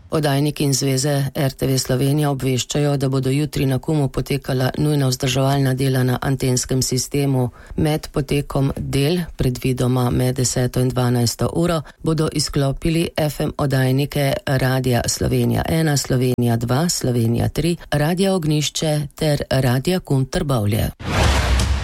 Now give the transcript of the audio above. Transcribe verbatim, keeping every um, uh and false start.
Oddajniki in zveze R T V Slovenija obveščajo, da bodo jutri na Kumu potekala nujna vzdrževalna dela na antenskem sistemu. Med potekom del, predvidoma med deseto in dvanajsto uro, bodo izklopili F M oddajnike Radia Slovenija ena, Slovenija dva, Slovenija tri, Radia Ognjišče ter Radia Kum Trbovlje.